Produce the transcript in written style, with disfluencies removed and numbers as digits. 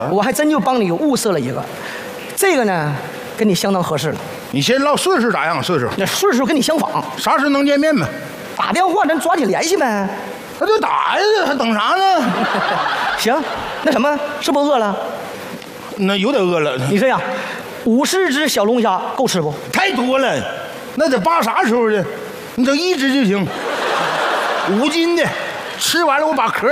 我还真就帮你物色了一个，这个呢跟你相当合适了。 你先唠岁数咋样？岁数？ 那岁数跟你相仿， 啥时候能见面呗？ 打电话咱抓紧联系呗。 那就打呀，还等啥呢？ 行，那什么，是不是饿了？ 那有点饿了。 你这样，50只小龙虾够吃不？ 太多了，那得扒啥时候去？你整1只就行，5斤的，吃完了我把壳